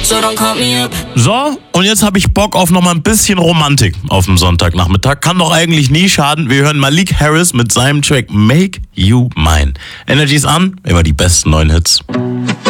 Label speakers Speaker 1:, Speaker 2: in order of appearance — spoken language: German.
Speaker 1: so don't call me up.
Speaker 2: So, und jetzt habe ich Bock auf nochmal ein bisschen Romantik auf dem Sonntagnachmittag. Kann doch eigentlich nie schaden. Wir hören Malik Harris mit seinem Track Make You Mine. Energy ist an, immer die besten neuen Hits.